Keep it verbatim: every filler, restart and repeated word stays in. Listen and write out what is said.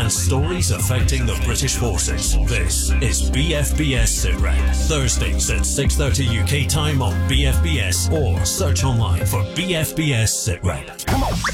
and stories affecting the British forces. This is B F B S SitRep. Thursdays at six thirty U K time on B F B S or search online for B F B S SitRep. Come on.